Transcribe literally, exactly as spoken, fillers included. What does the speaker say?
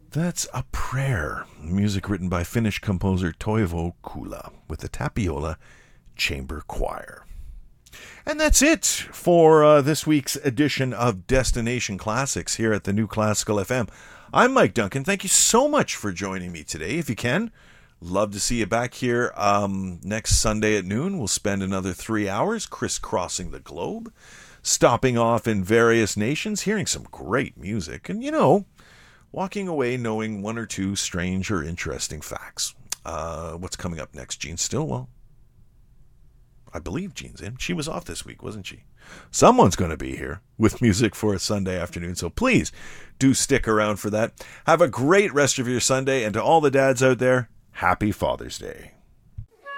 That's A Prayer, music written by Finnish composer Toivo Kula with the Tapiola Chamber Choir. And that's it for uh, this week's edition of Destination Classics here at the New Classical F M. I'm Mike Duncan. Thank you so much for joining me today. If you can, love to see you back here um, next Sunday at noon. We'll spend another three hours crisscrossing the globe, stopping off in various nations, hearing some great music, and, you know, walking away knowing one or two strange or interesting facts. Uh, what's coming up next? Jean Stillwell. I believe Jean's in. She was off this week, wasn't she? Someone's going to be here with music for a Sunday afternoon, so please do stick around for that. Have a great rest of your Sunday, and to all the dads out there, happy Father's Day.